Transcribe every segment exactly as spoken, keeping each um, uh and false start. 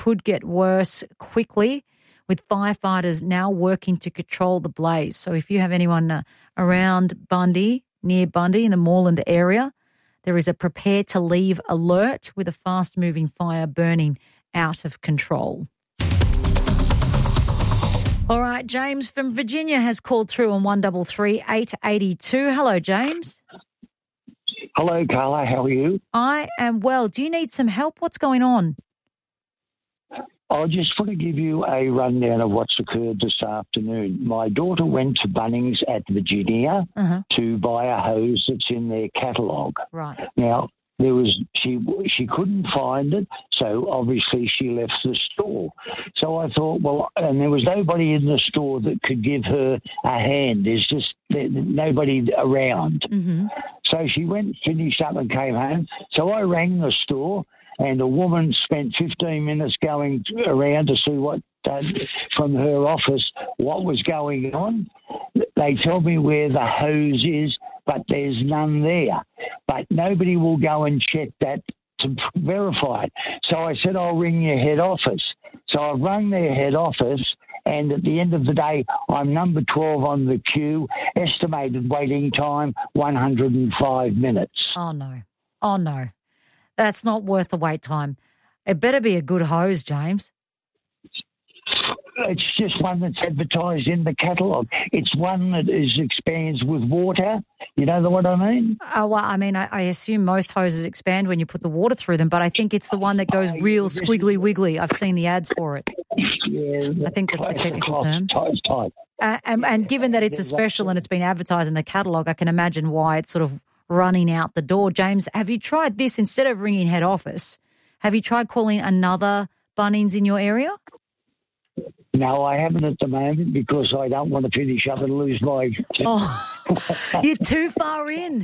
could get worse quickly, with firefighters now working to control the blaze. So if you have anyone uh, around Bundy, near Bundy in the Moreland area, there is a prepare to leave alert with a fast-moving fire burning out of control. All right, James from Virginia has called through on one three three, eight eight two. Hello, James. Hello, Carla. How are you? I am well. Do you need some help? What's going on? I just want to give you a rundown of what's occurred this afternoon. My daughter went to Bunnings at Virginia uh-huh. to buy a hose that's in their catalogue. Right. Now, there was she she couldn't find it, so obviously she left the store. So I thought, well, and there was nobody in the store that could give her a hand. There's just nobody around. Mm-hmm. So she went, finished up and came home. So I rang the store, and a woman spent fifteen minutes going around to see what, uh, from her office, what was going on. They told me where the hose is, but there's none there. But nobody will go and check that to verify it. So I said, I'll ring your head office. So I've rung their head office, and at the end of the day, I'm number twelve on the queue, estimated waiting time one hundred five minutes. Oh, no. Oh, no. That's not worth the wait time. It better be a good hose, James. It's just one that's advertised in the catalogue. It's one that is expands with water. You know the, what I mean? Oh, well, I mean, I, I assume most hoses expand when you put the water through them, but I think it's the one that goes real squiggly wiggly. I've seen the ads for it. Yeah, I think that's the technical cloth, term. Tight, tight. Uh, and, and given that it's a special and it's been advertised in the catalogue, I can imagine why it's sort of running out the door. James, have you tried this? Instead of ringing head office, have you tried calling another Bunnings in your area? No, I haven't at the moment because I don't want to finish up and lose my... Oh, you're too far in.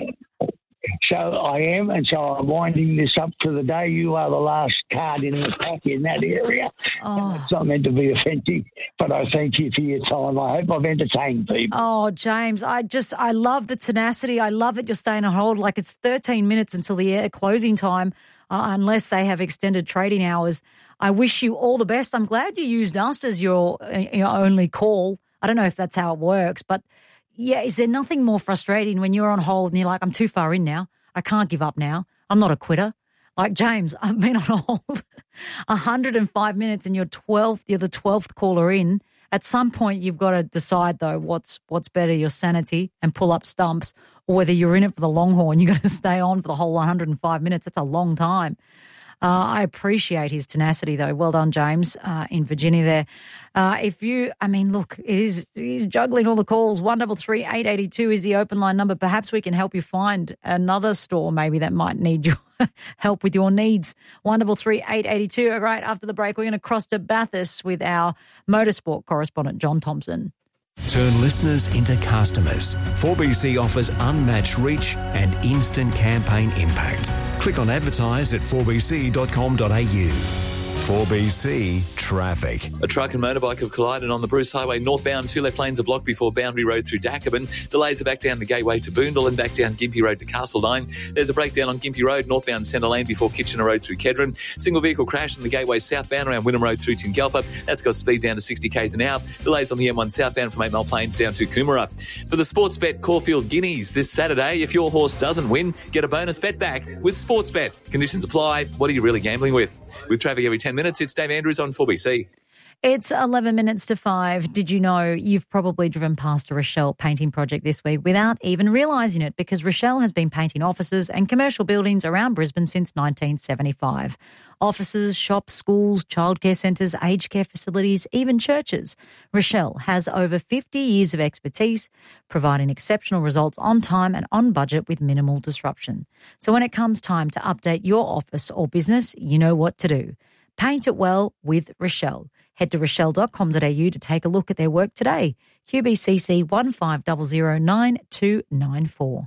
So I am, and so I'm winding this up for the day. You are the last card in the pack in that area. Oh. It's not meant to be offensive, but I thank you for your time. I hope I've entertained people. Oh, James, I just, I love the tenacity. I love that you're staying on hold. Like it's thirteen minutes until the air closing time, uh, unless they have extended trading hours. I wish you all the best. I'm glad you used us as your, your only call. I don't know if that's how it works, but yeah, is there nothing more frustrating when you're on hold and you're like, I'm too far in now. I can't give up now. I'm not a quitter. Like, James, I've been on hold one hundred five minutes and you're twelfth, you're the twelfth caller in. At some point, you've got to decide, though, what's what's better, your sanity and pull up stumps, or whether you're in it for the long haul and you've got to stay on for the whole one hundred five minutes. That's a long time. Uh, I appreciate his tenacity, though. Well done, James, uh, in Virginia there. Uh, if you, I mean, look, he's, he's juggling all the calls. one three three, eight eight two is the open line number. Perhaps we can help you find another store maybe that might need your help with your needs. one three three, eight eight two. All right, after the break, we're going to cross to Bathurst with our motorsport correspondent, John Thompson. Turn listeners into customers. four B C offers unmatched reach and instant campaign impact. Click on advertise at four b c dot com dot a u. four B C Traffic. A truck and motorbike have collided on the Bruce Highway northbound. Two left lanes are blocked before Boundary Road through Dacabin. Delays are back down the Gateway to Boondall and back down Gympie Road to Castledine. There's a breakdown on Gympie Road northbound Centre Lane before Kitchener Road through Kedron. Single vehicle crash in the Gateway southbound around Wynnum Road through Tingalpa. That's got speed down to sixty k's an hour. Delays on the M one southbound from eight Mile Plains down to Coomera. For the sports bet Caulfield Guineas this Saturday, if your horse doesn't win, get a bonus bet back with sports bet. Conditions apply. What are you really gambling with? With traffic every ten minutes, it's Dave Andrews on four B C. It's eleven minutes to five. Did you know you've probably driven past a Rochelle painting project this week without even realising it, because Rochelle has been painting offices and commercial buildings around Brisbane since nineteen seventy-five. Offices, shops, schools, childcare centres, aged care facilities, even churches. Rochelle has over fifty years of expertise, providing exceptional results on time and on budget with minimal disruption. So when it comes time to update your office or business, you know what to do. Paint it well with Rochelle. Head to rochelle dot com dot a u to take a look at their work today. Q B C C one five zero zero nine two nine four.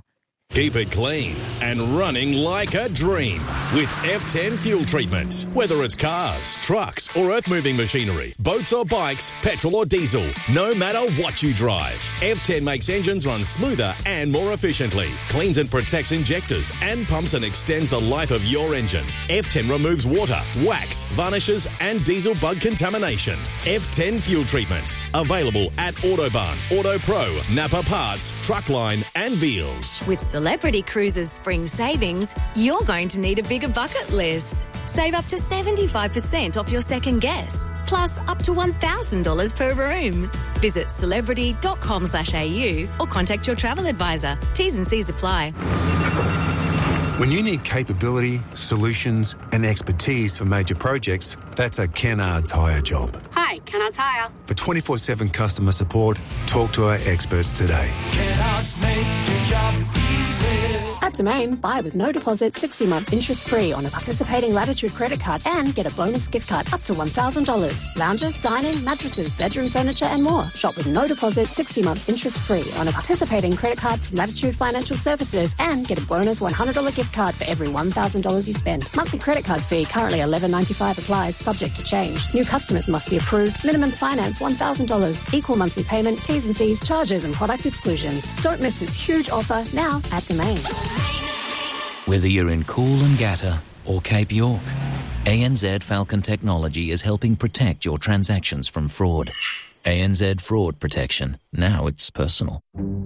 Keep it clean and running like a dream with F ten fuel treatment. Whether it's cars, trucks or earth-moving machinery, boats or bikes, petrol or diesel, no matter what you drive, F ten makes engines run smoother and more efficiently, cleans and protects injectors and pumps and extends the life of your engine. F ten removes water, wax, varnishes and diesel bug contamination. F ten fuel treatment. Available at Autobahn, Auto Pro, Napa Parts, Truckline and Veals. With Celebrity Cruises Spring Savings, you're going to need a bigger bucket list. Save up to seventy-five percent off your second guest, plus up to one thousand dollars per room. Visit celebrity.com slash AU or contact your travel advisor. T's and C's apply. When you need capability, solutions and expertise for major projects, that's a Kennards Hire job. Hi, Kennards Hire. For twenty-four seven customer support, talk to our experts today. Kennards make your job easy. At Domain, buy with no deposit, sixty months interest-free on a participating Latitude credit card and get a bonus gift card up to one thousand dollars. Lounges, dining, mattresses, bedroom furniture and more. Shop with no deposit, sixty months interest-free on a participating credit card from Latitude Financial Services and get a bonus one hundred dollars gift card for every one thousand dollars you spend. Monthly credit card fee currently eleven ninety-five applies, subject to change. New customers must be approved. Minimum finance one thousand dollars. Equal monthly payment, T's and C's, charges and product exclusions. Don't miss this huge offer now at Domain. Whether you're in Coolangatta or Cape York, A N Z Falcon Technology is helping protect your transactions from fraud. A N Z Fraud Protection. Now it's personal.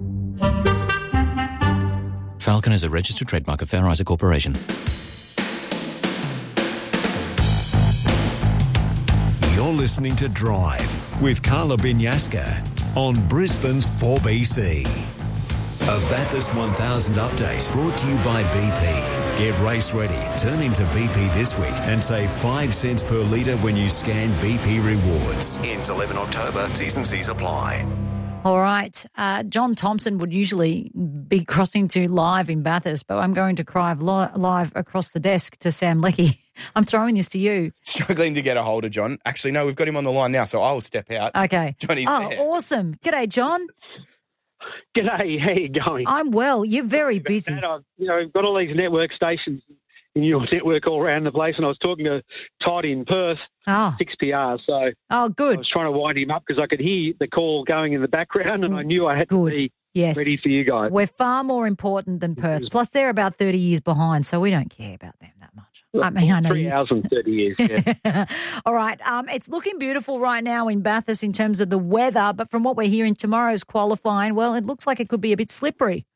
Falcon is a registered trademark of Fair Isaac Corporation. You're listening to Drive with Carla Binyaska on Brisbane's four B C. A Bathurst one thousand update brought to you by B P. Get race ready. Turn into B P this week and save five cents per litre when you scan B P Rewards. Ends eleven October. T's and C's apply. All right. Uh, John Thompson would usually be crossing to live in Bathurst, but I'm going to cry li- live across the desk to Sam Leckie. I'm throwing this to you. Struggling to get a hold of John. Actually, no, we've got him on the line now, so I'll step out. Okay. Johnny's oh, there. Awesome. G'day, John. G'day, how you going? I'm well. You're very busy. That, I've, you know, got all these network stations in your network all around the place, and I was talking to Todd in Perth, oh. six P R, so oh, good. I was trying to wind him up because I could hear the call going in the background, and I knew I had good. to be yes. ready for you guys. We're far more important than Perth. Plus, they're about thirty years behind, so we don't care about them that much. I mean, I know Three you. hours and thirty years, yeah. All right. Um, it's looking beautiful right now in Bathurst in terms of the weather, but from what we're hearing, tomorrow's qualifying, well, it looks like it could be a bit slippery.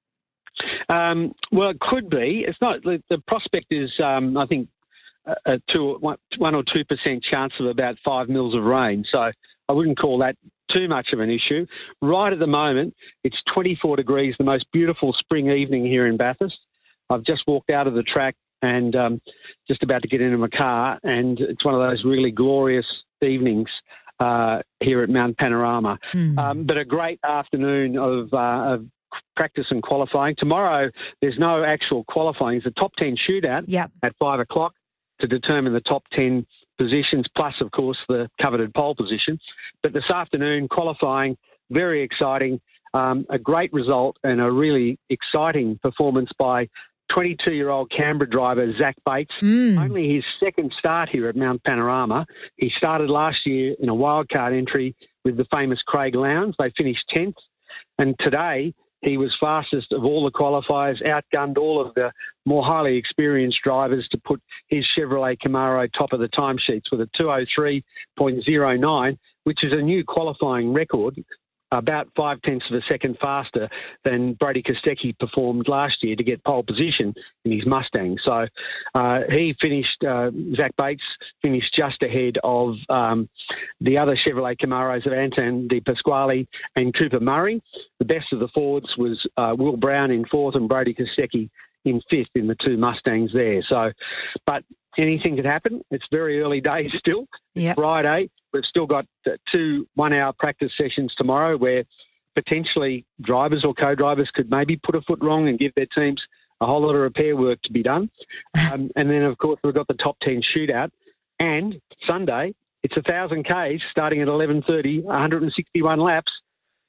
Um, well, it could be. It's not. The, the prospect is, um, I think, a, a two, one, one or two percent chance of about five mils of rain. So I wouldn't call that too much of an issue. Right at the moment, it's twenty-four degrees, the most beautiful spring evening here in Bathurst. I've just walked out of the track and um, just about to get into my car, and it's one of those really glorious evenings uh, here at Mount Panorama. Mm. Um, but a great afternoon of, uh, of practice and qualifying. Tomorrow, there's no actual qualifying. It's a top ten shootout yep. at five o'clock to determine the top ten positions, plus, of course, the coveted pole position. But this afternoon, qualifying, very exciting, um, a great result and a really exciting performance by twenty-two-year-old Canberra driver Zach Bates. Mm. Only his second start here at Mount Panorama. He started last year in a wildcard entry with the famous Craig Lowndes. They finished tenth. And today, he was fastest of all the qualifiers, outgunned all of the more highly experienced drivers to put his Chevrolet Camaro top of the timesheets with a two oh three point oh nine, which is a new qualifying record, about five-tenths of a second faster than Brady Kostecki performed last year to get pole position in his Mustang. So uh, he finished, uh, Zach Bates finished just ahead of um, the other Chevrolet Camaros of Anton De Pasquale and Cooper Murray. The best of the Fords was uh, Will Brown in fourth and Brady Kostecki in fifth in the two Mustangs there. So, but anything could happen. It's very early days still. Yep. Friday. We've still got two one-hour practice sessions tomorrow where potentially drivers or co-drivers could maybe put a foot wrong and give their teams a whole lot of repair work to be done. Um, and then, of course, we've got the top ten shootout. And Sunday, it's one thousand kays starting at eleven thirty, one hundred sixty-one laps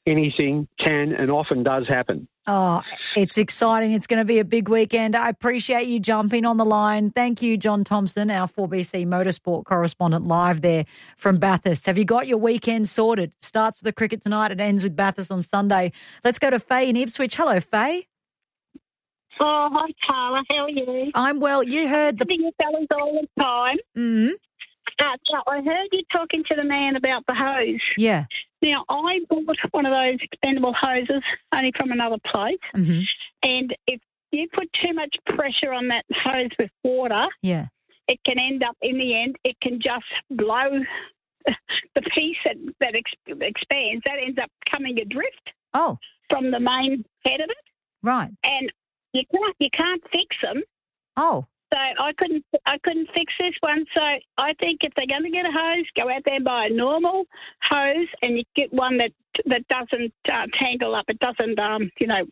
anything can and often does happen. Oh, it's exciting. It's going to be a big weekend. I appreciate you jumping on the line. Thank you, John Thompson, our four B C motorsport correspondent live there from Bathurst. Have you got your weekend sorted? Starts with the cricket tonight. It ends with Bathurst on Sunday. Let's go to Faye in Ipswich. Hello, Faye. Oh, hi, Carla. How are you? I'm well. You heard the... you fellas all the time. Mm-hmm. Uh, so I heard you talking to the man about the hose. Yeah. Now, I bought one of those expendable hoses only from another place, mm-hmm. and if you put too much pressure on that hose with water, yeah, it can end up, in the end, it can just blow the piece that, that ex- expands. That ends up coming adrift oh. from the main head of it. Right. And you can't, you can't fix them. Oh. So I couldn't I couldn't fix this one. So I think if they're going to get a hose, go out there and buy a normal hose, and you get one that that doesn't uh, tangle up. It doesn't, um, you know,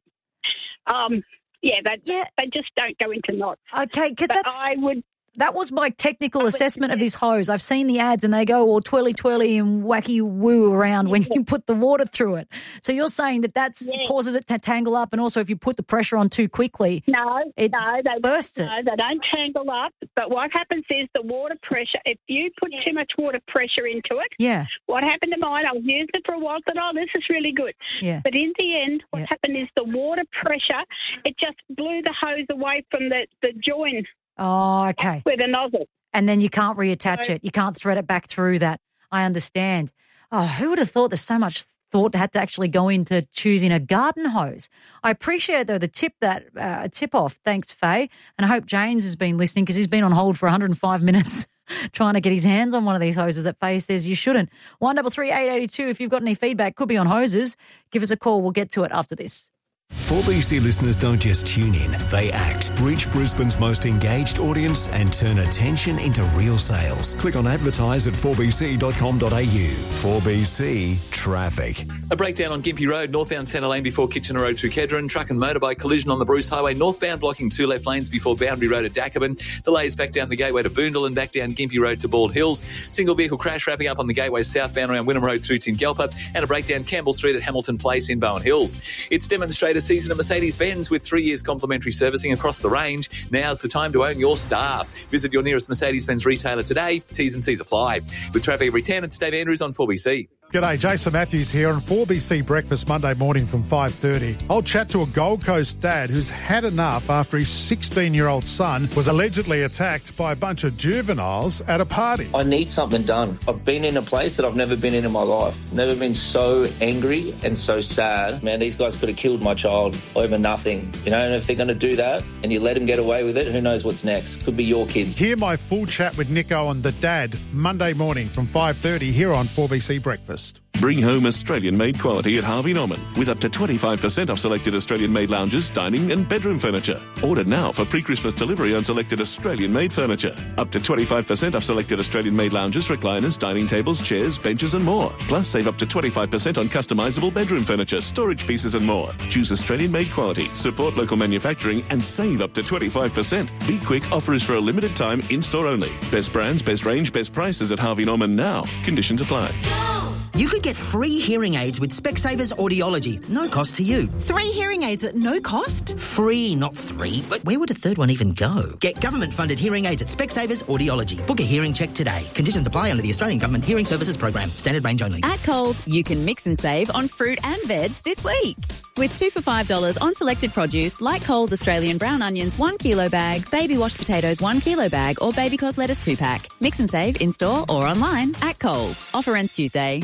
um, yeah, they yeah. they just don't go into knots. Okay, but that's I would. That was my technical assessment of this hose. I've seen the ads and they go all twirly twirly and wacky woo around when you put the water through it. So you're saying that that yeah. causes it to tangle up, and also if you put the pressure on too quickly, no, it no, they bursts it. No, they don't tangle up. But what happens is the water pressure. If you put too much water pressure into it, yeah. What happened to mine? I was using it for a while. Thought, oh, this is really good. Yeah. But in the end, what yeah. happened is the water pressure. It just blew the hose away from the the join. Oh, okay. With a nozzle. And then you can't reattach so, it. You can't thread it back through that. I understand. Oh, who would have thought there's so much thought had to actually go into choosing a garden hose? I appreciate, though, the tip that uh, tip off. Thanks, Faye. And I hope James has been listening because he's been on hold for one hundred five minutes trying to get his hands on one of these hoses that Faye says you shouldn't. one double three eight eight two. If you've got any feedback, could be on hoses, give us a call. We'll get to it after this. four B C listeners don't just tune in, they act. Reach Brisbane's most engaged audience and turn attention into real sales. Click on advertise at four b c dot com dot a u. four B C Traffic. A breakdown on Gympie Road, northbound Centre Lane before Kitchener Road through Kedron. Truck and motorbike collision on the Bruce Highway, northbound blocking two left lanes before Boundary Road at Dacabin. Delays back down the gateway to Boondall and back down Gympie Road to Bald Hills. Single vehicle crash wrapping up on the gateway southbound around Wynnum Road through Tingalpa, and a breakdown Campbell Street at Hamilton Place in Bowen Hills. It's demonstrator season at Mercedes-Benz with three years complimentary servicing across the range. Now's the time to own your star. Visit your nearest Mercedes-Benz retailer today. T's and C's apply. With traffic every ten, it's Dave Andrews on four B C. G'day, Jason Matthews here on four B C Breakfast Monday morning from five thirty. I'll chat to a Gold Coast dad who's had enough after his sixteen-year-old son was allegedly attacked by a bunch of juveniles at a party. I need something done. I've been in a place that I've never been in in my life. Never been so angry and so sad. Man, these guys could have killed my child over nothing. You know, and if they're going to do that and you let them get away with it, who knows what's next? Could be your kids. Hear my full chat with Nico and the dad Monday morning from five thirty here on four B C Breakfast. Bring home Australian-made quality at Harvey Norman with up to twenty-five percent off selected Australian-made lounges, dining and bedroom furniture. Order now for pre-Christmas delivery on selected Australian-made furniture. Up to twenty-five percent off selected Australian-made lounges, recliners, dining tables, chairs, benches and more. Plus, save up to twenty-five percent on customisable bedroom furniture, storage pieces and more. Choose Australian-made quality, support local manufacturing and save up to twenty-five percent. Be quick, offer is for a limited time, in-store only. Best brands, best range, best prices at Harvey Norman now. Conditions apply. You could get free hearing aids with Specsavers Audiology. No cost to you. Three hearing aids at no cost? Free, not three. But where would a third one even go? Get government-funded hearing aids at Specsavers Audiology. Book a hearing check today. Conditions apply under the Australian Government Hearing Services Program. Standard range only. At Coles, you can mix and save on fruit and veg this week. With two for five dollars on selected produce like Coles Australian brown onions one kilo bag, baby washed potatoes one kilo bag, or baby cos lettuce two pack. Mix and save in-store or online at Coles. Offer ends Tuesday.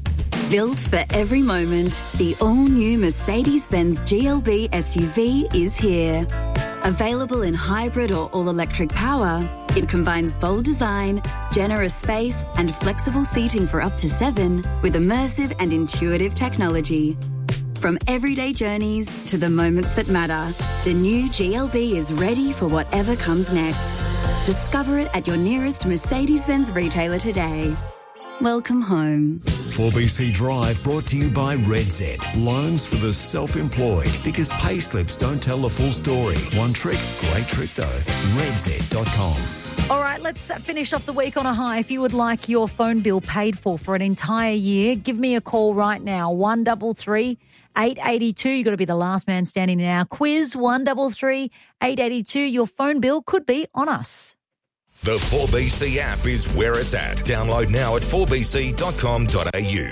Built for every moment, the all-new Mercedes-Benz G L B S U V is here. Available in hybrid or all-electric power, it combines bold design, generous space and flexible seating for up to seven with immersive and intuitive technology. From everyday journeys to the moments that matter, the new G L B is ready for whatever comes next. Discover it at your nearest Mercedes-Benz retailer today. Welcome home. four B C Drive brought to you by RedZ. Loans for the self-employed, because pay slips don't tell the full story. One trick, great trick though. red z dot com. All right, let's finish off the week on a high. If you would like your phone bill paid for for an entire year, give me a call right now, one three three, eight eight two. You've got to be the last man standing in our quiz, one three three, eight eight two. Your phone bill could be on us. The four B C app is where it's at. Download now at four b c dot com dot a u.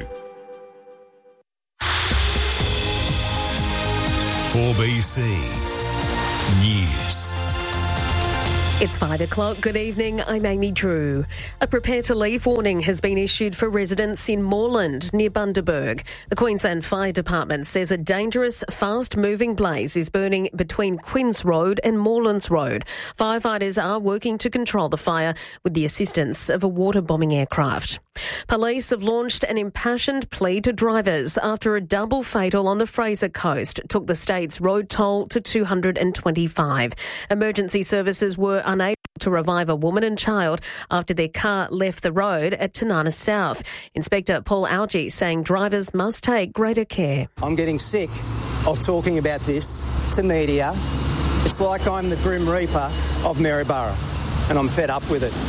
four B C News. It's five o'clock. Good evening. I'm Amy Drew. A prepare to leave warning has been issued for residents in Moreland near Bundaberg. The Queensland Fire Department says a dangerous, fast-moving blaze is burning between Quinns Road and Morelands Road. Firefighters are working to control the fire with the assistance of a water-bombing aircraft. Police have launched an impassioned plea to drivers after a double fatal on the Fraser Coast took the state's road toll to two hundred twenty-five. Emergency services were unable to revive a woman and child after their car left the road at Tanana South. Inspector Paul Algie saying drivers must take greater care. I'm getting sick of talking about this to media. It's like I'm the Grim Reaper of Maryborough, and I'm fed up with it.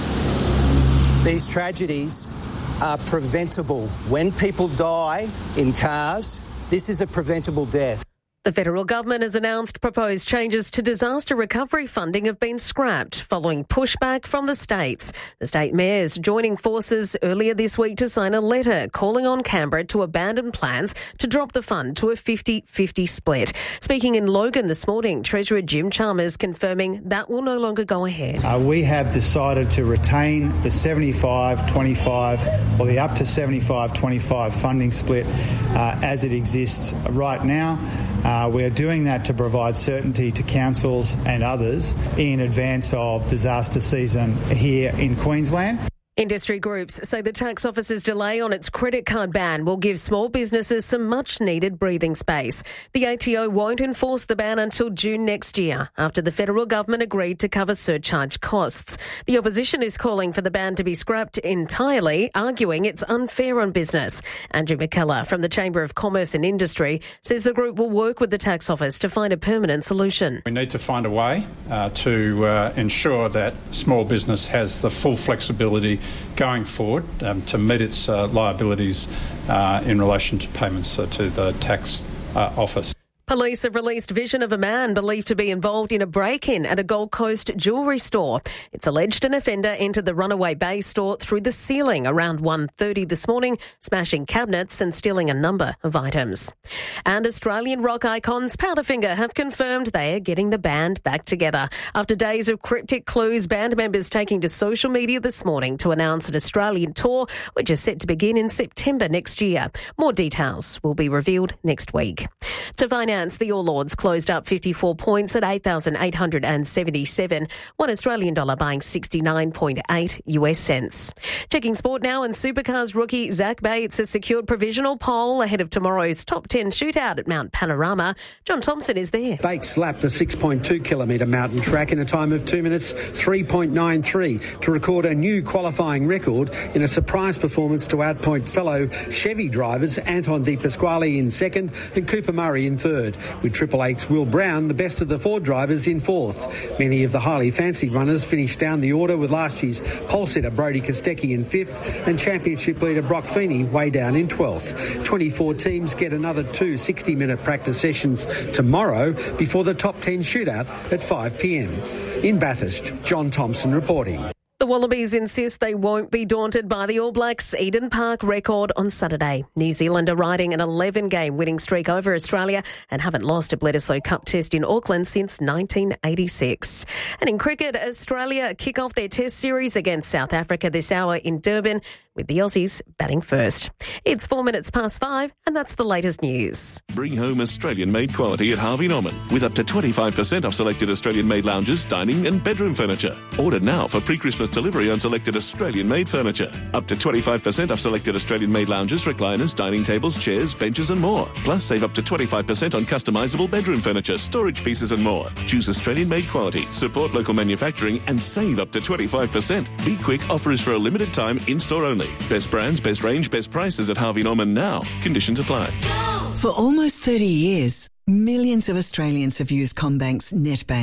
These tragedies are preventable. When people die in cars, this is a preventable death. The federal government has announced proposed changes to disaster recovery funding have been scrapped following pushback from the states. The state mayors joining forces earlier this week to sign a letter calling on Canberra to abandon plans to drop the fund to a fifty-fifty split. Speaking in Logan this morning, Treasurer Jim Chalmers confirming that will no longer go ahead. Uh, we have decided to retain the seventy-five twenty-five or the up to seventy-five twenty-five funding split uh, as it exists right now. Uh, we are doing that to provide certainty to councils and others in advance of disaster season here in Queensland. Industry groups say the tax office's delay on its credit card ban will give small businesses some much-needed breathing space. The A T O won't enforce the ban until June next year, after the federal government agreed to cover surcharge costs. The opposition is calling for the ban to be scrapped entirely, arguing it's unfair on business. Andrew McKellar from the Chamber of Commerce and Industry says the group will work with the tax office to find a permanent solution. We need to find a way uh, to uh, ensure that small business has the full flexibility going forward um, to meet its uh, liabilities uh, in relation to payments uh, to the tax uh, office. Police have released vision of a man believed to be involved in a break-in at a Gold Coast jewellery store. It's alleged an offender entered the Runaway Bay store through the ceiling around one thirty this morning, smashing cabinets and stealing a number of items. And Australian rock icons Powderfinger have confirmed they are getting the band back together. After days of cryptic clues, band members taking to social media this morning to announce an Australian tour, which is set to begin in September next year. More details will be revealed next week. To find out, the All Ords closed up fifty-four points at eight thousand eight hundred seventy-seven, one Australian dollar buying sixty-nine point eight U S cents. Checking sport now, and Supercars rookie Zach Bates has secured provisional pole ahead of tomorrow's top ten shootout at Mount Panorama. John Thompson is there. Bates slapped the six point two kilometre mountain track in a time of two minutes three point nine three to record a new qualifying record in a surprise performance to outpoint fellow Chevy drivers Anton De Pasquale in second and Cooper Murray in third, with Triple Eight's Will Brown the best of the four drivers in fourth. Many of the highly fancied runners finished down the order, with last year's pole sitter Brodie Kostecki in fifth and championship leader Brock Feeney way down in twelfth. twenty-four teams get another two sixty-minute practice sessions tomorrow before the top ten shootout at five p m. In Bathurst, John Thompson reporting. The Wallabies insist they won't be daunted by the All Blacks' Eden Park record on Saturday. New Zealand are riding an eleven-game winning streak over Australia and haven't lost a Bledisloe Cup test in Auckland since nineteen eighty-six. And in cricket, Australia kick off their test series against South Africa this hour in Durban, with the Aussies batting first. It's four minutes past five, and that's the latest news. Bring home Australian-made quality at Harvey Norman with up to twenty-five percent off selected Australian-made lounges, dining and bedroom furniture. Order now for pre-Christmas delivery on selected Australian-made furniture. Up to twenty-five percent off selected Australian-made lounges, recliners, dining tables, chairs, benches and more. Plus, save up to twenty-five percent on customisable bedroom furniture, storage pieces and more. Choose Australian-made quality, support local manufacturing and save up to twenty-five percent. Be quick, offer is for a limited time, in-store only. Best brands, best range, best prices at Harvey Norman now. Conditions apply. For almost thirty years, millions of Australians have used CommBank's NetBank.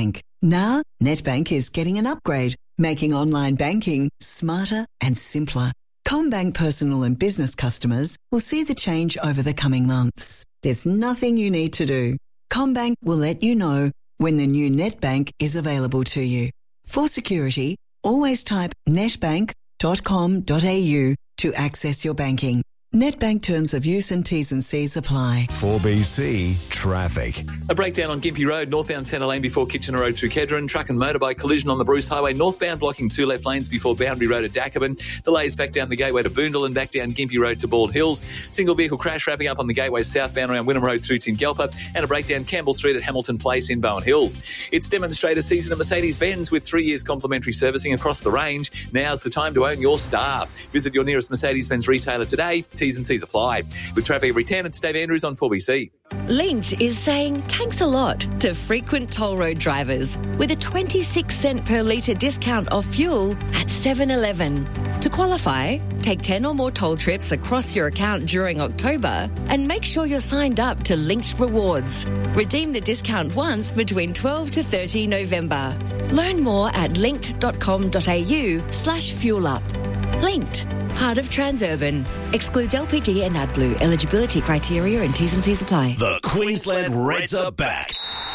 Now, NetBank is getting an upgrade, making online banking smarter and simpler. CommBank personal and business customers will see the change over the coming months. There's nothing you need to do. CommBank will let you know when the new NetBank is available to you. For security, always type netbank dot com dot a u to access your banking. NetBank terms of use and T's and C's apply. four B C Traffic. A breakdown on Gympie Road, northbound Centre Lane before Kitchener Road through Kedron. Truck and motorbike collision on the Bruce Highway, northbound blocking two left lanes before Boundary Road at Dacabin. Delays back down the Gateway to Boondall and back down Gympie Road to Bald Hills. Single vehicle crash wrapping up on the Gateway southbound around Wynnum Road through Tingalpa, and a breakdown Campbell Street at Hamilton Place in Bowen Hills. It's demonstrator season at Mercedes-Benz with three years complimentary servicing across the range. Now's the time to own your star. Visit your nearest Mercedes-Benz retailer today. T's and C's apply. With traffic every ten, it's Dave Andrews on four B C. Linkt is saying thanks a lot to frequent toll road drivers with a twenty-six cent per litre discount off fuel at seven eleven. To qualify, take ten or more toll trips across your account during October and make sure you're signed up to Linkt Rewards. Redeem the discount once between twelve to thirty November. Learn more at linkt dot com dot a u slash fuel up. Linkt. Part of Transurban. Excludes L P G and AdBlue. Eligibility criteria and T's and C's apply. The Queensland Reds are back.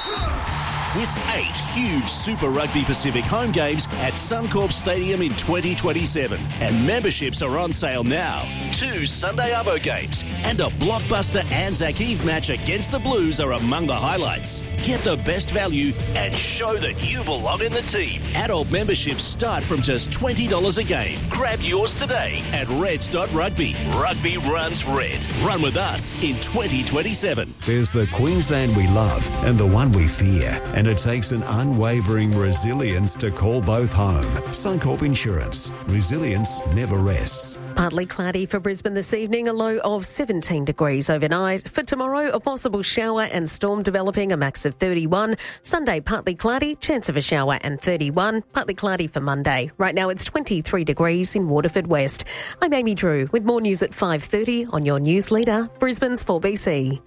With eight huge Super Rugby Pacific home games at Suncorp Stadium in twenty twenty-seven. And memberships are on sale now. Two Sunday Arvo games and a blockbuster Anzac Eve match against the Blues are among the highlights. Get the best value and show that you belong in the team. Adult memberships start from just twenty dollars a game. Grab yours today at reds dot rugby. Rugby runs red. Run with us in twenty twenty-seven. There's the Queensland we love and the one we fear. And it takes an unwavering resilience to call both home. Suncorp Insurance. Resilience never rests. Partly cloudy for Brisbane this evening, a low of seventeen degrees overnight. For tomorrow, a possible shower and storm developing, a max of thirty-one. Sunday, partly cloudy, chance of a shower and thirty-one. Partly cloudy for Monday. Right now, it's twenty-three degrees in Waterford West. I'm Amy Drew with more news at five thirty on your news leader, Brisbane's four B C.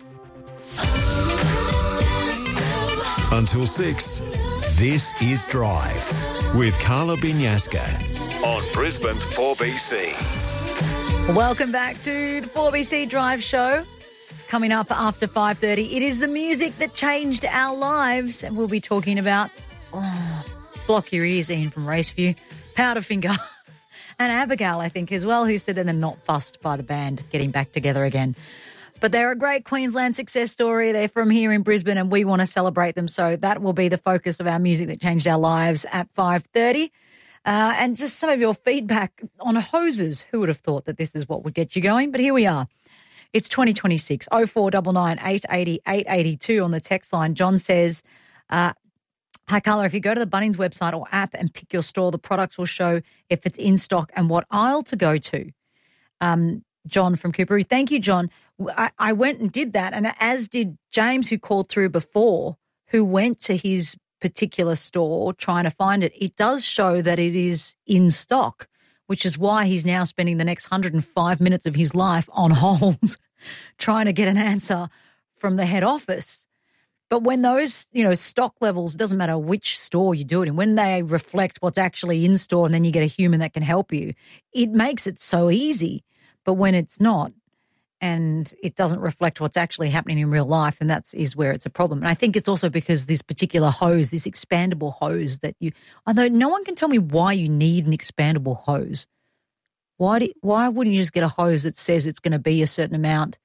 Until six, this is Drive with Carla Binyaska on Brisbane's four B C. Welcome back to the four B C Drive Show. Coming up after five thirty, it is the music that changed our lives, and we'll be talking about oh, Block Your Ears, Ian from Raceview, Powderfinger, and Abigail, I think, as well, who said that they're not fussed by the band getting back together again. But they're a great Queensland success story. They're from here in Brisbane and we want to celebrate them. So that will be the focus of our music that changed our lives at five thirty. Uh, and just some of your feedback on hoses. Who would have thought that this is what would get you going? But here we are. It's twenty twenty-six. oh four nine nine, eight eight zero, eight eight two on the text line. John says, uh, hi, Carla, if you go to the Bunnings website or app and pick your store, the products will show if it's in stock and what aisle to go to. Um, John from Cooperoo. Thank you, John. I, I went and did that, and as did James, who called through before, who went to his particular store trying to find it. It does show that it is in stock, which is why he's now spending the next one hundred five minutes of his life on hold trying to get an answer from the head office. But when those, you know, stock levels, it doesn't matter which store you do it in, when they reflect what's actually in store and then you get a human that can help you, it makes it so easy. But when it's not, and it doesn't reflect what's actually happening in real life, and that is where it's a problem. And I think it's also because this particular hose, this expandable hose that you, although no one can tell me why you need an expandable hose. Why do, why wouldn't you just get a hose that says it's going to be a certain amount?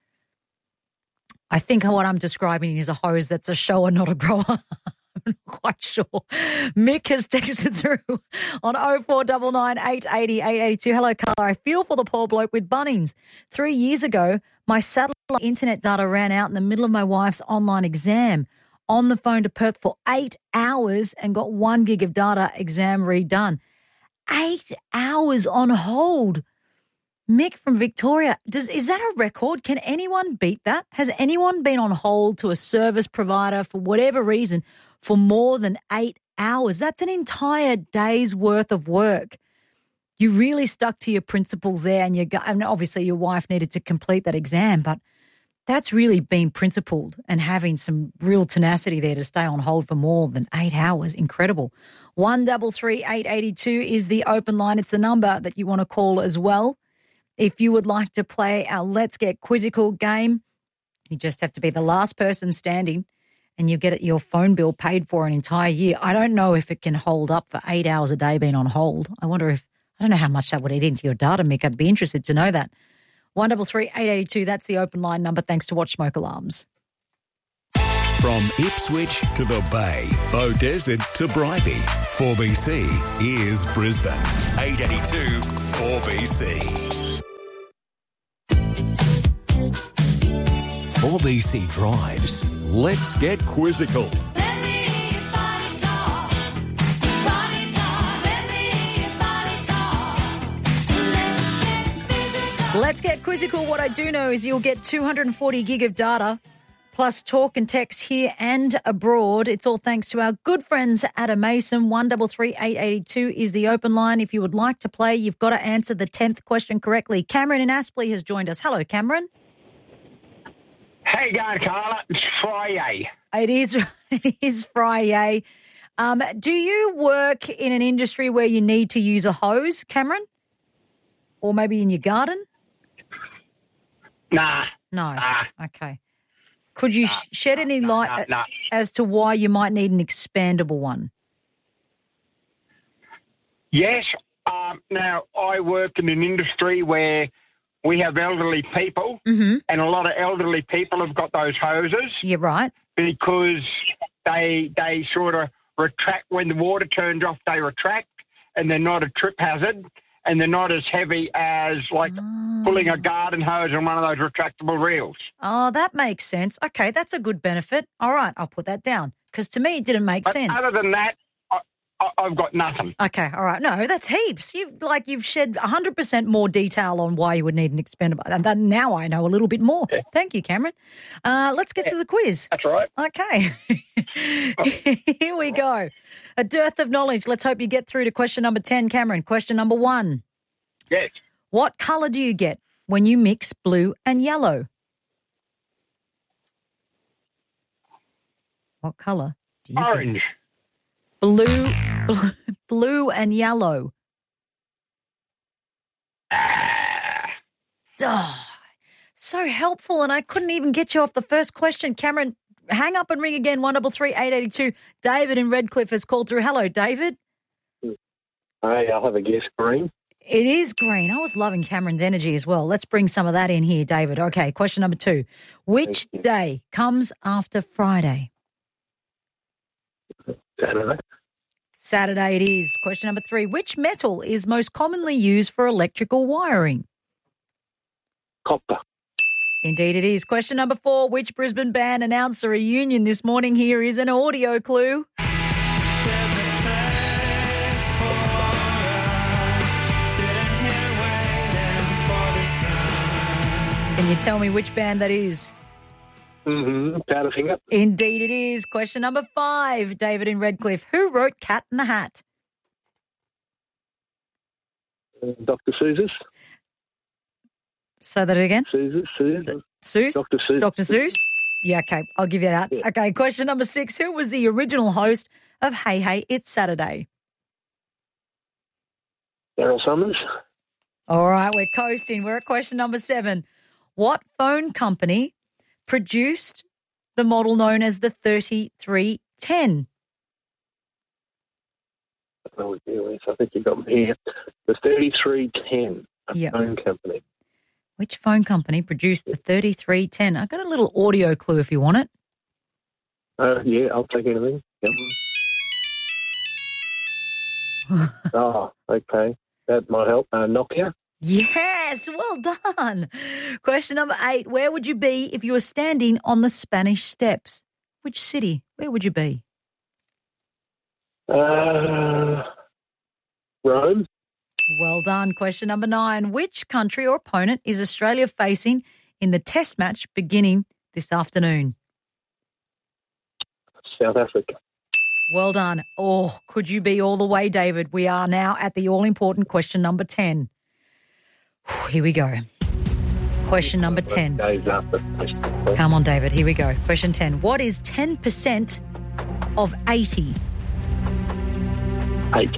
I think what I'm describing is a hose that's a shower, not a grower. I'm not quite sure. Mick has texted through on oh four nine nine, eight eight zero, eight eight two. Hello, Carla. I feel for the poor bloke with Bunnings. Three years ago, my satellite internet data ran out in the middle of my wife's online exam. On the phone to Perth for eight hours and got one gig of data, exam redone. Eight hours on hold. Mick from Victoria, does is that a record? Can anyone beat that? Has anyone been on hold to a service provider for whatever reason for more than eight hours? That's an entire day's worth of work. You really stuck to your principles there, and you got, and obviously your wife needed to complete that exam, but That's really being principled and having some real tenacity there to stay on hold for more than eight hours. Incredible. One double three eight eighty two is the open line. It's the number that you want to call as well. If you would like to play our Let's Get Quizzical game, you just have to be the last person standing and you get your phone bill paid for an entire year. I don't know if it can hold up for eight hours a day being on hold. I wonder if, I don't know how much that would eat into your data, Mick. I'd be interested to know that. One double three eight eighty two. That's the open line number. Thanks to Watch Smoke Alarms. From Ipswich to the Bay, Beaudesert to Bribie, four B C is Brisbane. eight eighty-two four B C. four B C drives. Let's get quizzical. Let's get quizzical. What I do know is you'll get two hundred forty gig of data plus talk and text here and abroad. It's all thanks to our good friends at Mason. one double three eight eight two is the open line. If you would like to play, you've got to answer the tenth question correctly. Cameron in Aspley has joined us. Hello, Cameron. How you going, Carla? It's Friday. It is, it is Friday. Um, do you work in an industry where you need to use a hose, Cameron? Or maybe in your garden? Nah. No. Nah. Okay. Could you nah, shed nah, any nah, light nah, nah. as to why you might need an expandable one? Yes. Um, now, I work in an industry where we have elderly people, mm-hmm. and a lot of elderly people have got those hoses. You're right. Because they they sort of retract when the water turns off. They retract, and they're not a trip hazard, and they're not as heavy as like oh. pulling a garden hose on one of those retractable reels. Oh, that makes sense. Okay, that's a good benefit. All right, I'll put that down because to me it didn't make But sense. other than that, I, I, I've got nothing. Okay, all right. No, that's heaps. You've like you've shed one hundred percent more detail on why you would need an expandable. And that, now I know a little bit more. Yeah. Thank you, Cameron. Uh, let's get yeah. to the quiz. That's right. Okay. Here we go. A dearth of knowledge. Let's hope you get through to question number ten, Cameron. Question number one. Yes. What colour do you get when you mix blue and yellow? What colour do you Orange. get? Blue, blue, blue and yellow. Ah. Oh, so helpful, and I couldn't even get you off the first question. Cameron, hang up and ring again, one double three eight eighty two. David in Redcliffe has called through. Hello, David. Hey, I'll have a guess, green. It is green. I was loving Cameron's energy as well. Let's bring some of that in here, David. Okay, question number two. Which day comes after Friday? Saturday. Saturday it is. Question number three. Which metal is most commonly used for electrical wiring? Copper. Indeed it is. Question number four. Which Brisbane band announced a reunion this morning? Here is an audio clue. Can you tell me which band that is? Mm-hmm. Powderfinger. Indeed it is. Question number five, David in Redcliffe. Who wrote Cat in the Hat? Uh, Doctor Seuss. Say that again. Seuss. Seuss. Seuss? Doctor Seuss. Doctor Seuss? Yeah, okay. I'll give you that. Yeah. Okay, question number six. Who was the original host of Hey Hey, It's Saturday? Daryl Summers. All right, we're coasting. We're at question number seven. What phone company produced the model known as the thirty-three ten? Oh, I think you got me here. The thirty-three ten, a Yep. phone company. Which phone company produced the thirty-three ten? I've got a little audio clue if you want it. Uh, yeah, I'll take anything. Yep. Oh, okay. That might help. Uh, Nokia. Yes, well done. Question number eight. Where would you be if you were standing on the Spanish Steps? Which city? Where would you be? Uh, Rome. Well done. Question number nine. Which country or opponent is Australia facing in the test match beginning this afternoon? South Africa. Well done. Oh, could you be all the way, David? We are now at the all-important question number ten. Here we go. Question number ten. Dave's after question. Come on, David. Here we go. Question ten. What is ten percent of eighty? Eight.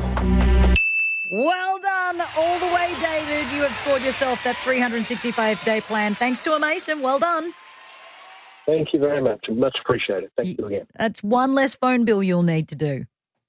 Well done. All the way, David. You have scored yourself that three hundred sixty-five day plan. Thanks to a Mason. Well done. Thank you very much. Much appreciated. Thank you again. That's one less phone bill you'll need to do.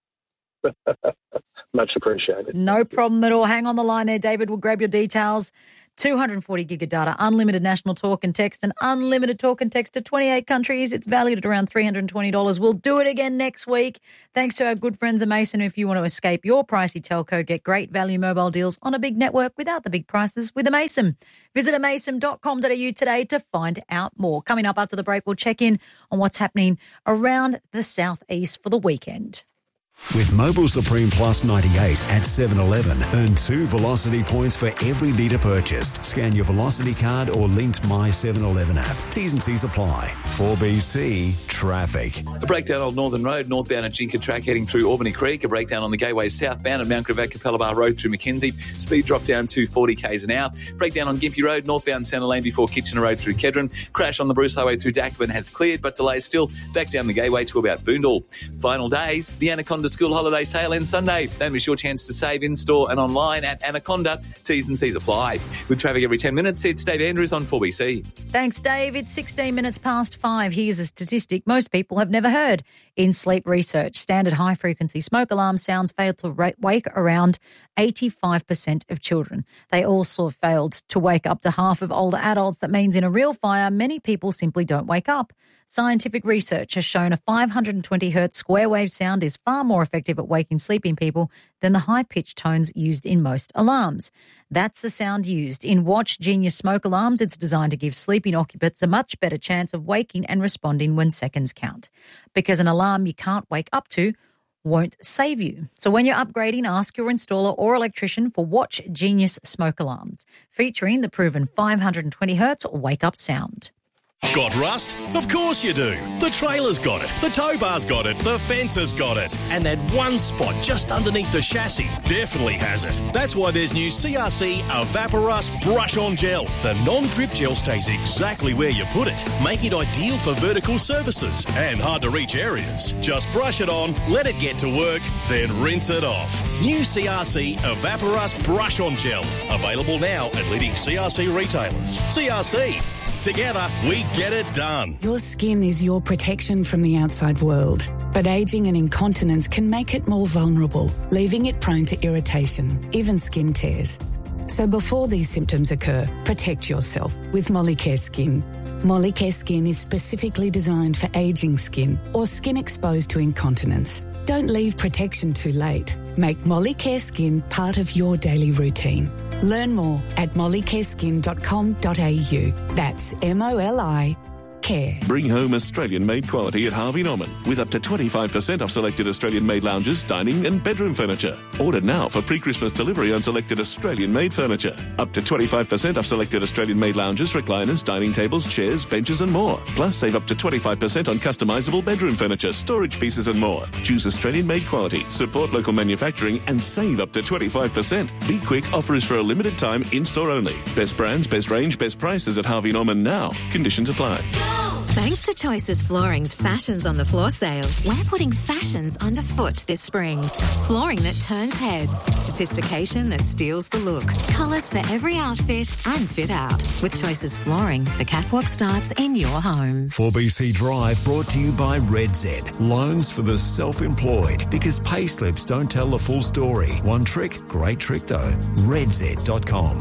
Much appreciated. No problem at all. Hang on the line there, David. We'll grab your details. two hundred forty gig of data, unlimited national talk and text, and unlimited talk and text to twenty-eight countries. It's valued at around three hundred twenty dollars. We'll do it again next week. Thanks to our good friends at Mason. If you want to escape your pricey telco, get great value mobile deals on a big network without the big prices with a Mason. Visit a mason dot com dot a u today to find out more. Coming up after the break, we'll check in on what's happening around the southeast for the weekend. With Mobile Supreme Plus ninety-eight at seven eleven, earn two Velocity points for every litre purchased. Scan your Velocity card or linked My seven eleven app. T's and C's apply. four B C Traffic. A breakdown on Northern Road, northbound at Jinka Track heading through Albany Creek. A breakdown on the Gateway southbound at Mount Gravatt Capella Bar Road through Mackenzie. Speed drop down to forty k's an hour. Breakdown on Gympie Road, northbound Centre Lane before Kitchener Road through Kedron. Crash on the Bruce Highway through Dacabin has cleared, but delays still back down the Gateway to about Boondall. Final days, the Anaconda School Holiday Sale ends Sunday. Don't miss your chance to save in-store and online at Anaconda. T's and C's apply. With traffic every ten minutes, it's Dave Andrews on four B C. Thanks, Dave. It's sixteen minutes past five. Here's a statistic most people have never heard. In sleep research, standard high-frequency smoke alarm sounds fail to ra- wake around eighty-five percent of children. They also failed to wake up to half of older adults. That means in a real fire, many people simply don't wake up. Scientific research has shown a five hundred twenty hertz square wave sound is far more effective at waking sleeping people than the high-pitched tones used in most alarms. That's the sound used in Watch Genius smoke alarms. It's designed to give sleeping occupants a much better chance of waking and responding when seconds count. Because an alarm you can't wake up to won't save you. So when you're upgrading, ask your installer or electrician for Watch Genius smoke alarms, featuring the proven five hundred twenty hertz wake-up sound. Got rust? Of course you do. The trailer's got it, the tow bar's got it, the fence has got it, and that one spot just underneath the chassis definitely has it. That's why there's new C R C Evaporust Brush On Gel. The non-drip gel stays exactly where you put it, making it ideal for vertical surfaces and hard-to-reach areas. Just brush it on, let it get to work, then rinse it off. New C R C Evaporust Brush On Gel. Available now at leading C R C retailers. C R C. Together, we get it done. Your skin is your protection from the outside world, but ageing and incontinence can make it more vulnerable, leaving it prone to irritation, even skin tears. So before these symptoms occur, protect yourself with Molicare Skin. Molicare Skin is specifically designed for ageing skin or skin exposed to incontinence. Don't leave protection too late. Make Molicare Skin part of your daily routine. Learn more at molicare skin dot com dot a u. That's M O L I Care. Bring home Australian-made quality at Harvey Norman with up to twenty-five percent off selected Australian-made lounges, dining and bedroom furniture. Order now for pre-Christmas delivery on selected Australian-made furniture. Up to twenty-five percent off selected Australian-made lounges, recliners, dining tables, chairs, benches and more. Plus, save up to twenty-five percent on customisable bedroom furniture, storage pieces and more. Choose Australian-made quality, support local manufacturing and save up to twenty-five percent. Be quick, offer is for a limited time, in-store only. Best brands, best range, best prices at Harvey Norman now. Conditions apply. Thanks to Choices Flooring's Fashions on the Floor sale, we're putting fashions underfoot this spring. Flooring that turns heads, sophistication that steals the look, colours for every outfit and fit out. With Choices Flooring, the catwalk starts in your home. four B C Drive brought to you by Red Z. Loans for the self-employed, because pay slips don't tell the full story. One trick, great trick though. red z dot com.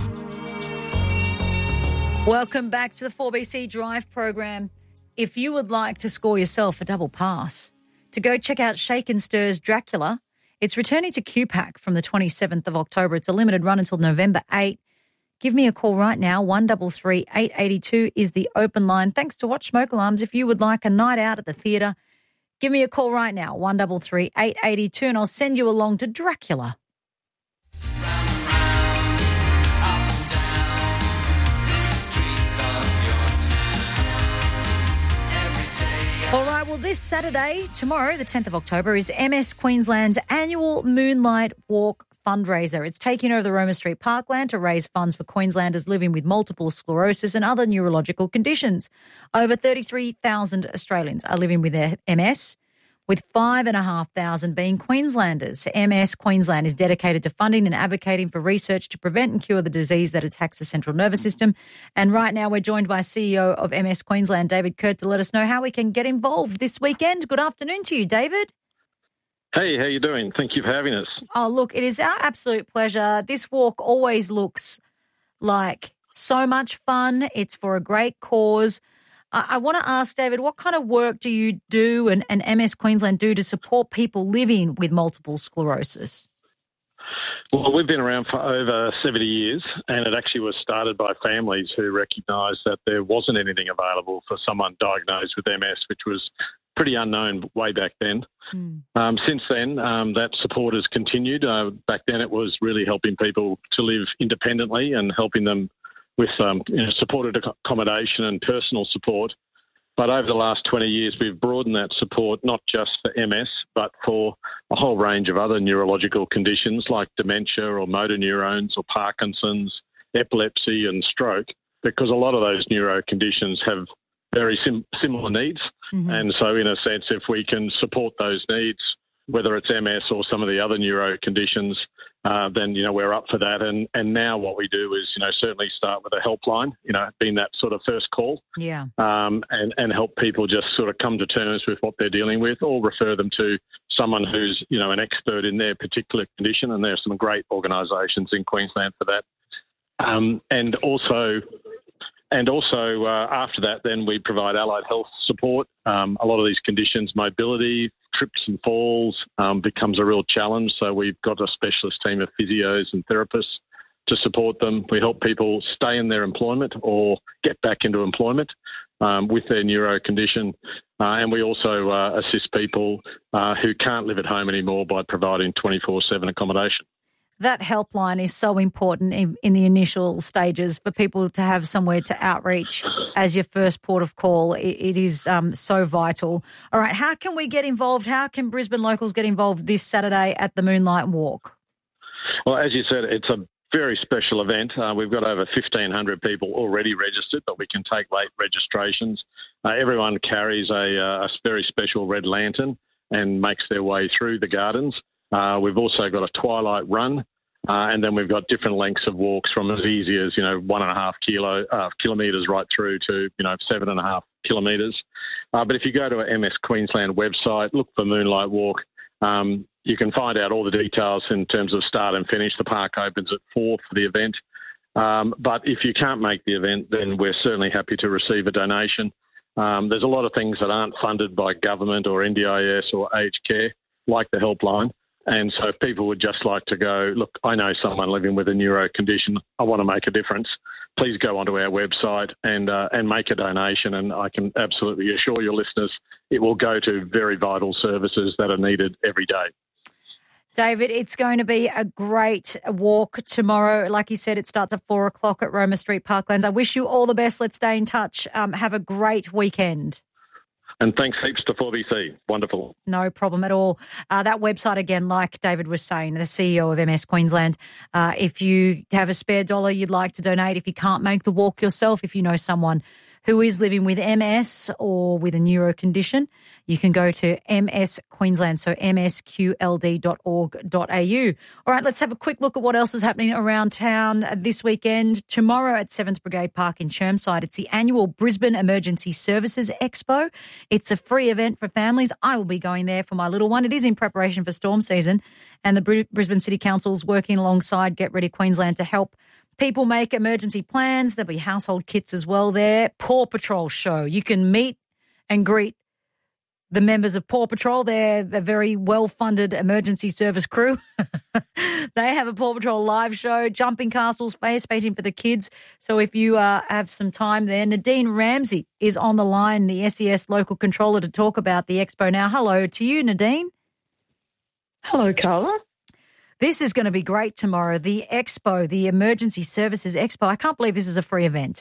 Welcome back to the four B C Drive program. If you would like to score yourself a double pass to go check out Shake and Stir's Dracula, it's returning to Q PAC from the twenty-seventh of October. It's a limited run until November eighth. Give me a call right now. one three three, eight eight two is the open line. Thanks to Watch Smoke Alarms. If you would like a night out at the theatre, give me a call right now. one three three, eight eight two and I'll send you along to Dracula. All right, well, this Saturday, tomorrow, the tenth of October, is M S Queensland's annual Moonlight Walk fundraiser. It's taking over the Roma Street Parkland to raise funds for Queenslanders living with multiple sclerosis and other neurological conditions. Over thirty-three thousand Australians are living with M S, with five thousand five hundred being Queenslanders. M S Queensland is dedicated to funding and advocating for research to prevent and cure the disease that attacks the central nervous system. And right now we're joined by C E O of M S Queensland, David Kurt, to let us know how we can get involved this weekend. Good afternoon to you, David. Hey, how you doing? Thank you for having us. Oh, look, it is our absolute pleasure. This walk always looks like so much fun. It's for a great cause. I, I want to ask, David, what kind of work do you do and, and M S Queensland do to support people living with multiple sclerosis? Well, we've been around for over seventy years, and it actually was started by families who recognised that there wasn't anything available for someone diagnosed with M S, which was pretty unknown way back then. Mm. Um, since then, um, that support has continued. Uh, back then it was really helping people to live independently and helping them with um, you know, supported accommodation and personal support. But over the last twenty years, we've broadened that support not just for M S, but for a whole range of other neurological conditions like dementia or motor neurons or Parkinson's, epilepsy and stroke, because a lot of those neuro conditions have very sim- similar needs. Mm-hmm. And so in a sense, if we can support those needs, whether it's M S or some of the other neuro conditions, uh, then, you know, we're up for that. And and now what we do is, you know, certainly start with a helpline, you know, being that sort of first call. Yeah. Um, and, and help people just sort of come to terms with what they're dealing with, or refer them to someone who's, you know, an expert in their particular condition. And there are some great organisations in Queensland for that. Um, and also... And also, uh, after that, then we provide allied health support. Um, a lot of these conditions, mobility, trips and falls, um, becomes a real challenge. So we've got a specialist team of physios and therapists to support them. We help people stay in their employment or get back into employment um, with their neuro condition. Uh, and we also uh, assist people uh, who can't live at home anymore by providing twenty-four seven accommodation. That helpline is so important in, in the initial stages for people to have somewhere to outreach as your first port of call. It, it is um, so vital. All right, how can we get involved? How can Brisbane locals get involved this Saturday at the Moonlight Walk? Well, as you said, it's a very special event. Uh, we've got over fifteen hundred people already registered, but we can take late registrations. Uh, everyone carries a, uh, a very special red lantern and makes their way through the gardens. Uh, we've also got a twilight run, uh, and then we've got different lengths of walks from as easy as, you know, one and a half kilo, uh, kilometres right through to, you know, seven and a half kilometres. Uh, but if you go to our M S Queensland website, look for Moonlight Walk, um, you can find out all the details in terms of start and finish. The park opens at four for the event. Um, but if you can't make the event, then we're certainly happy to receive a donation. Um, there's a lot of things that aren't funded by government or N D I S or aged care, like the helpline. And so if people would just like to go, look, I know someone living with a neuro condition, I want to make a difference, please go onto our website and uh, and make a donation. And I can absolutely assure your listeners it will go to very vital services that are needed every day. David, it's going to be a great walk tomorrow. Like you said, it starts at four o'clock at Roma Street Parklands. I wish you all the best. Let's stay in touch. Um, have a great weekend. And thanks heaps to four B C. Wonderful. No problem at all. Uh, that website, again, like David was saying, the C E O of M S Queensland, uh, if you have a spare dollar you'd like to donate, if you can't make the walk yourself, if you know someone who is living with M S or with a neuro condition, you can go to M S Queensland, so m s q l d dot org dot a u. All right, let's have a quick look at what else is happening around town this weekend. Tomorrow at seventh Brigade Park in Chermside, it's the annual Brisbane Emergency Services Expo. It's a free event for families. I will be going there for my little one. It is in preparation for storm season, and the Brisbane City Council is working alongside Get Ready Queensland to help people make emergency plans. There'll be household kits as well there. Paw Patrol show. You can meet and greet the members of Paw Patrol. They're a very well-funded emergency service crew. They have a Paw Patrol live show, jumping castles, face painting for the kids. So if you uh, have some time there, Nadine Ramsey is on the line, the S E S local controller, to talk about the expo now. Hello to you, Nadine. Hello, Carla. This is going to be great tomorrow. The expo, the Emergency Services Expo. I can't believe this is a free event.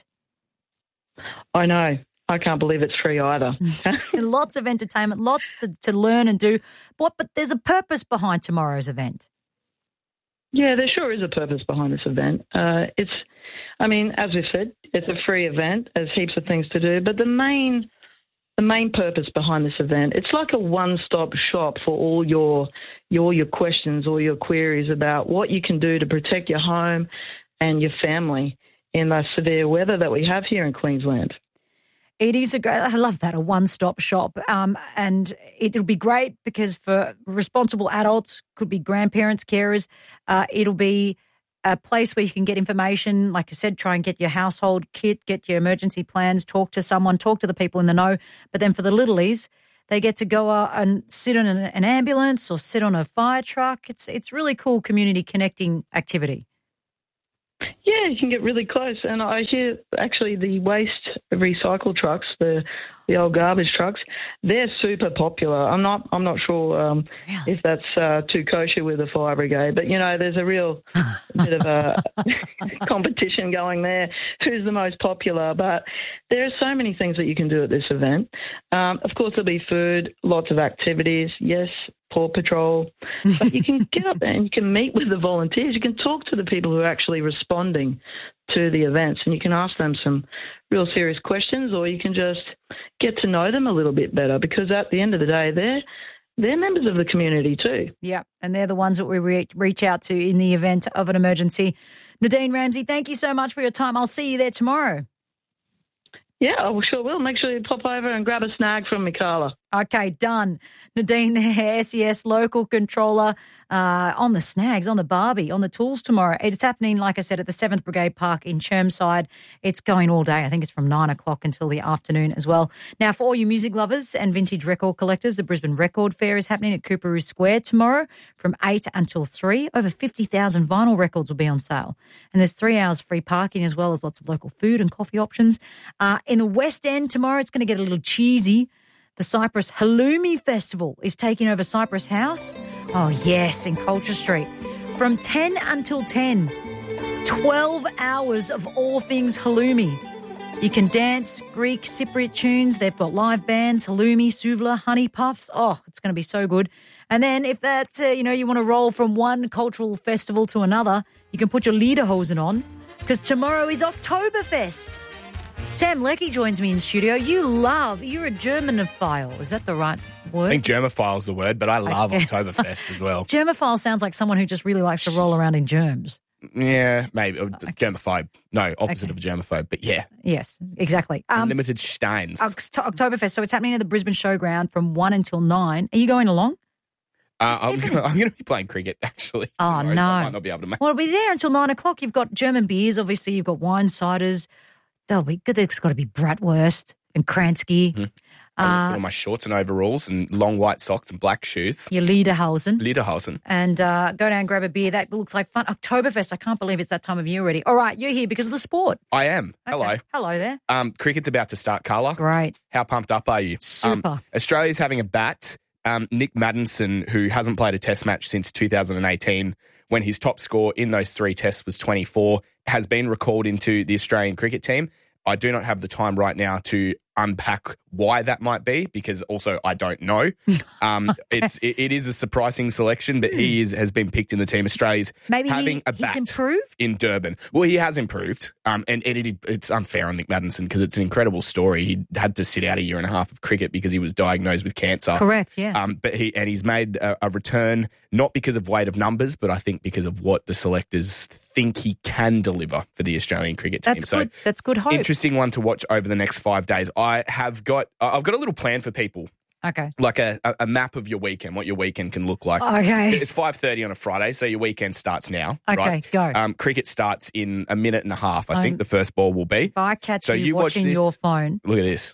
I know. I can't believe it's free either. Lots of entertainment, lots to, to learn and do. What? But there's a purpose behind tomorrow's event. Yeah, there sure is a purpose behind this event. Uh, it's, I mean, as we've said, it's a free event. There's heaps of things to do, but the main, the main purpose behind this event, it's like a one-stop shop for all your, your, your questions or your queries about what you can do to protect your home and your family in the severe weather that we have here in Queensland. It is a great, I love that, a one-stop shop. Um, and it'll be great because for responsible adults, could be grandparents, carers, uh, it'll be a place where you can get information. Like I said, try and get your household kit, get your emergency plans, talk to someone, talk to the people in the know. But then for the littlies, they get to go uh, and sit on an, an ambulance or sit on a fire truck. It's, it's really cool community connecting activity. Yeah, you can get really close. And I hear actually the waste recycle trucks, the the old garbage trucks, they're super popular. I'm not I'm not sure um, really? if that's uh, too kosher with the fire brigade, but you know, there's a real bit of a competition going there. Who's the most popular? But there are so many things that you can do at this event. Um, of course, there'll be food, lots of activities. Yes, Paw Patrol, but you can get up there and you can meet with the volunteers. You can talk to the people who are actually responding to the events, and you can ask them some real serious questions, or you can just get to know them a little bit better, because at the end of the day, they're they're members of the community too. Yeah, and they're the ones that we re- reach out to in the event of an emergency. Nadine Ramsey, thank you so much for your time. I'll see you there tomorrow. Yeah, I sure will. Make sure you pop over and grab a snag from Mikala. Okay, done. Nadine there, S E S local controller, uh, on the snags, on the Barbie, on the tools tomorrow. It's happening, like I said, at the seventh Brigade Park in Chermside. It's going all day. I think it's from nine o'clock until the afternoon as well. Now, for all you music lovers and vintage record collectors, the Brisbane Record Fair is happening at Cooperoo Square tomorrow from eight until three. Over fifty thousand vinyl records will be on sale. And there's three hours free parking, as well as lots of local food and coffee options. Uh, in the West End tomorrow, it's going to get a little cheesy. The Cypress Halloumi Festival is taking over Cypress House. Oh, yes, in Culture Street. From ten until ten, twelve hours of all things halloumi. You can dance Greek Cypriot tunes. They've got live bands, halloumi, souvla, honey puffs. Oh, it's going to be so good. And then if that, uh, you know, you want to roll from one cultural festival to another, you can put your lederhosen on, because tomorrow is Oktoberfest. Sam Leckie joins me in studio. You love, you're a Germanophile. Is that the right word? I think germophile is the word, but I love Okay. Oktoberfest as well. Germophile sounds like someone who just really likes to roll around in germs. Yeah, maybe. Or germaphobe. No, opposite of a germaphobe, but yeah. Yes, exactly. Um, Unlimited Steins. Oct- Oktoberfest. So it's happening at the Brisbane Showground from one until nine. Are you going along? Uh, I'm gonna, I'm going to be playing cricket, actually. Oh, tomorrow, no. so I might not be able to make Well, it'll be there until nine o'clock. You've got German beers, obviously. You've got wine, ciders. There'll be good. There's got to be Bratwurst and Kransky. Mm-hmm. Uh, put on my shorts and overalls and long white socks and black shoes. your Lederhosen. Lederhosen. And uh, go down and grab a beer. That looks like fun. Oktoberfest. I can't believe it's that time of year already. All right, you're here because of the sport. I am. Hello. Okay. Hello there. Um, cricket's about to start, Carla. Great. How pumped up are you? Super. Um, Australia's having a bat. Um, Nick Maddinson, who hasn't played a test match since two thousand eighteen, when his top score in those three tests was twenty-four, has been recalled into the Australian cricket team. I do not have the time right now to unpack why that might be, because also I don't know. Um, Okay. It's it, it is a surprising selection, but he is has been picked in the team. Australia's Maybe having he, a he's bat improved? in Durban. Well, he has improved, um, and, and it, it's unfair on Nick Maddinson because it's an incredible story. He had to sit out a year and a half of cricket because he was diagnosed with cancer. Correct, yeah. Um, but he and he's made a, a return, not because of weight of numbers, but I think because of what the selectors think he can deliver for the Australian cricket team. That's so good. That's good hope. interesting one to watch over the next five days. I have got I've got a little plan for people. Okay. Like a, a, a map of your weekend, what your weekend can look like. Okay. It's five thirty on a Friday, so your weekend starts now. Okay, right? go. Um, cricket starts in a minute and a half, I Um, think the first ball will be. If I catch So you, you watch watching this- your phone. Look at this.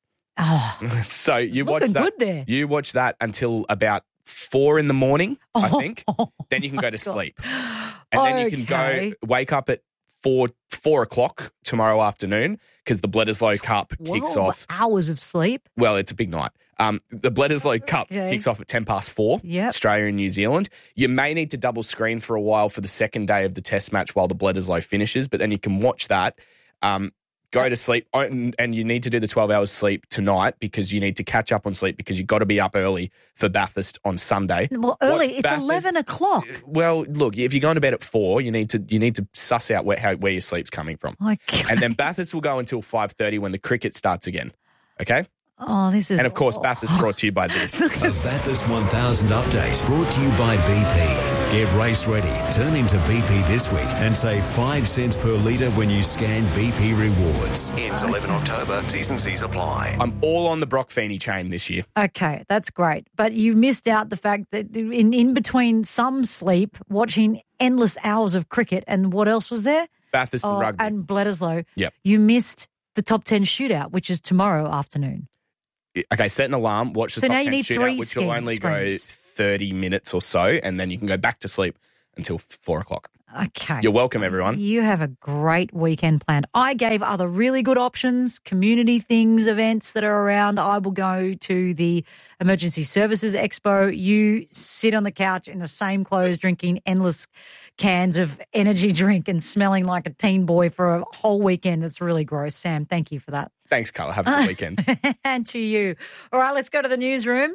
Oh, So you watch looking that. good there. You watch that until about four in the morning, I Oh, think. Then you can go to God. sleep. And then you can Okay. go wake up at four four o'clock tomorrow afternoon because the Bledisloe Cup kicks twelve off. hours of sleep. Well, it's a big night. Um, the Bledisloe Cup Okay. kicks off at ten past four, Yep. Australia and New Zealand. You may need to double screen for a while for the second day of the test match while the Bledisloe finishes, but then you can watch that um, Go to sleep, and, and you need to do the twelve hours sleep tonight because you need to catch up on sleep because you've got to be up early for Bathurst on Sunday. Well, early. Watch It's Bathurst. eleven o'clock. Well, look, if you're going to bed at four, you need to you need to suss out where how, where your sleep's coming from. Okay. And then Bathurst will go until five thirty when the cricket starts again. Okay? Oh, this is... And, of course, Bathurst brought to you by this. A Bathurst one thousand update brought to you by B P. Get race ready. Turn into B P this week and save five cents per litre when you scan B P Rewards. Ends eleventh of October. T's and C's apply. I'm all on the Brock Feeney chain this year. Okay, that's great. But you missed out the fact that in, in between some sleep, watching endless hours of cricket, and what else was there? Bathurst and Oh, rugby. and Bledisloe. Yep. You missed the top ten shootout, which is tomorrow afternoon. Okay, set an alarm, watch the So top now you ten need shootout, three which will screen- only screens. go thirty minutes or so, and then you can go back to sleep until four o'clock. Okay. You're welcome, everyone. You have a great weekend planned. I gave other really good options, community things, events that are around. I will go to the Emergency Services Expo. You sit on the couch in the same clothes, drinking endless cans of energy drink and smelling like a teen boy for a whole weekend. That's really gross. Sam, thank you for that. Thanks, Carla. Have a good weekend. And to you. All right, let's go to the newsroom.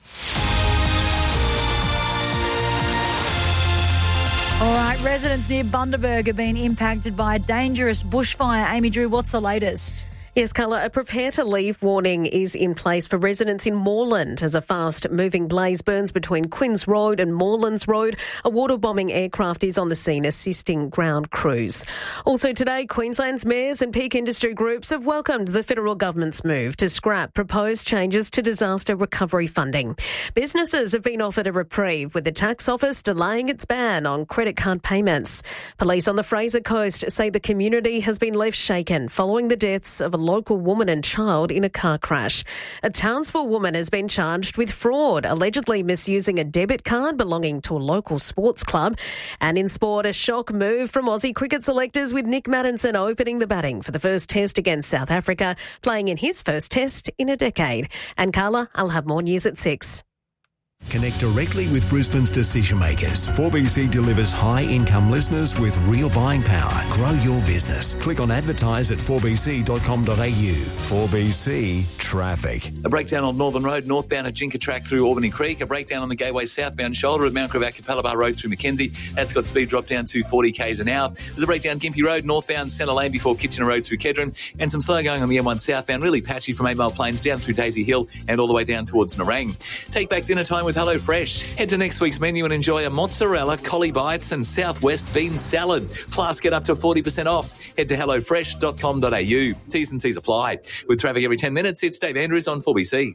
All right, residents near Bundaberg have been impacted by a dangerous bushfire. Amy Drew, what's the latest? Yes, Carla, a prepare to leave warning is in place for residents in Moreland as a fast-moving blaze burns between Quinns Road and Morelands Road. A water-bombing aircraft is on the scene assisting ground crews. Also today, Queensland's mayors and peak industry groups have welcomed the federal government's move to scrap proposed changes to disaster recovery funding. Businesses have been offered a reprieve with the tax office delaying its ban on credit card payments. Police on the Fraser Coast say the community has been left shaken following the deaths of a local woman and child in a car crash. A Townsville woman has been charged with fraud, allegedly misusing a debit card belonging to a local sports club. And in sport, a shock move from Aussie cricket selectors with Nick Maddinson opening the batting for the first test against South Africa, playing in his first test in a decade. And Carla, I'll have more news at six. Connect directly with Brisbane's decision makers. four B C delivers high-income listeners with real buying power. Grow your business. Click on advertise at four b c dot com dot a u. four B C Traffic. A breakdown on Northern Road, northbound at Jinka Track through Albany Creek. A breakdown on the Gateway southbound shoulder at Mount Gravatt Capella Road through Mackenzie. That's got speed drop down to forty k's an hour. There's a breakdown Gympie Road, northbound Centre Lane before Kitchener Road through Kedron. And some slow going on the M one southbound, really patchy from eight Mile Plains down through Daisy Hill and all the way down towards Nerang. Take back dinner time with Hello Fresh. Head to next week's menu and enjoy a mozzarella, collie bites and southwest bean salad. Plus, get up to forty percent off. Head to hello fresh dot com dot a u. T's and C's apply. With traffic every ten minutes, it's Dave Andrews on four B C.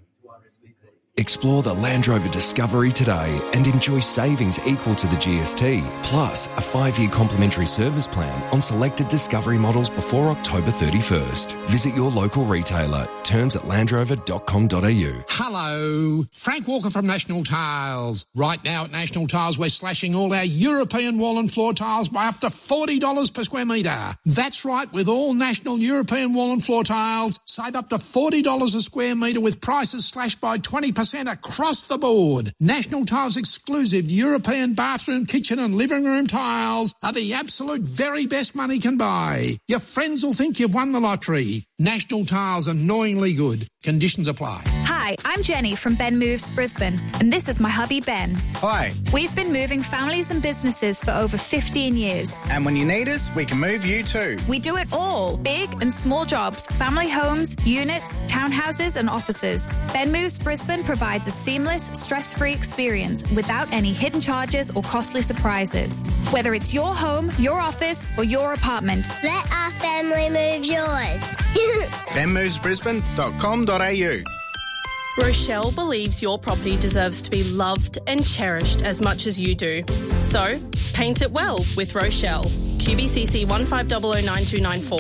Explore the Land Rover Discovery today and enjoy savings equal to the G S T, plus a five-year complimentary service plan on selected Discovery models before October thirty-first. Visit your local retailer. Terms at land rover dot com dot a u. Hello, Frank Walker from National Tiles. Right now at National Tiles, we're slashing all our European wall and floor tiles by up to forty dollars per square metre. That's right, with all National European wall and floor tiles, save up to forty dollars a square metre with prices slashed by twenty percent across the board. National Tiles exclusive European bathroom, kitchen and living room tiles are the absolute very best money can buy. Your friends will think you've won the lottery. National Tiles, annoyingly good. Conditions apply. Hi, I'm Jenny from Ben Moves Brisbane, and this is my hubby Ben. Hi. We've been moving families and businesses for over fifteen years. And when you need us, we can move you too. We do it all, big and small jobs, family homes, units, townhouses and offices. Ben Moves Brisbane provides a seamless, stress-free experience without any hidden charges or costly surprises. Whether it's your home, your office or your apartment, let our family move yours. ben moves brisbane dot com dot a u. Rochelle believes your property deserves to be loved and cherished as much as you do. So, paint it well with Rochelle. Q B C C one five zero zero nine two nine four.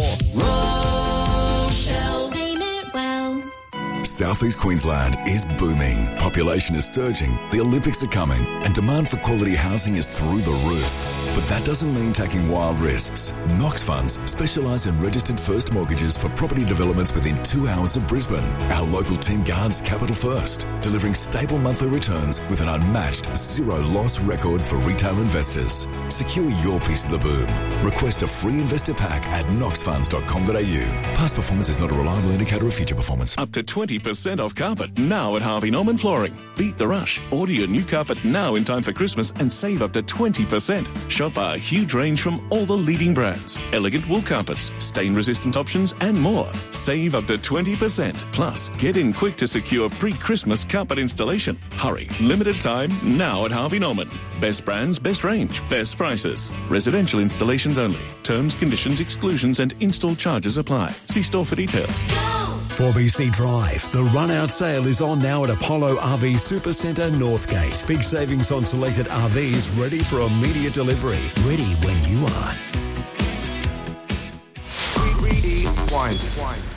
Rochelle, paint it well. Southeast Queensland is booming. Population is surging, the Olympics are coming, and demand for quality housing is through the roof. But that doesn't mean taking wild risks. Knox Funds specialise in registered first mortgages for property developments within two hours of Brisbane. Our local team guards capital first, delivering stable monthly returns with an unmatched zero loss record for retail investors. Secure your piece of the boom. Request a free investor pack at knox funds dot com dot a u. Past performance is not a reliable indicator of future performance. Up to twenty percent off carpet now at Harvey Norman Flooring. Beat the rush. Order your new carpet now in time for Christmas and save up to twenty percent. Shop our huge range from all the leading brands. Elegant wool carpets, stain-resistant options and more. Save up to twenty percent. Plus, get in quick to secure pre-Christmas carpet installation. Hurry. Limited time now at Harvey Norman. Best brands, best range, best prices. Residential installations only. Terms, conditions, exclusions and install charges apply. See store for details. four B C Drive. The run-out sale is on now at Apollo R V Supercentre Northgate. Big savings on selected R Vs ready for immediate delivery. Ready when you are. Rewind.